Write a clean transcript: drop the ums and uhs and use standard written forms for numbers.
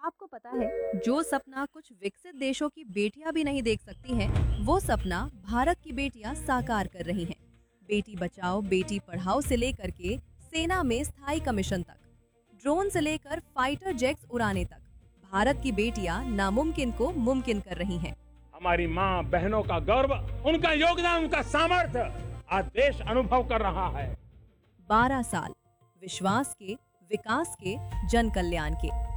आपको पता है, जो सपना कुछ विकसित देशों की बेटियां भी नहीं देख सकती हैं, वो सपना भारत की बेटियां साकार कर रही हैं। बेटी बचाओ बेटी पढ़ाओ से लेकर के सेना में स्थायी कमीशन तक, ड्रोन से लेकर फाइटर जेट्स उड़ाने तक, भारत की बेटियां नामुमकिन को मुमकिन कर रही हैं। हमारी माँ बहनों का गौरव, उनका योगदान, उनका सामर्थ्य आज देश अनुभव कर रहा है। 12 साल विश्वास के, विकास के, जन कल्याण के।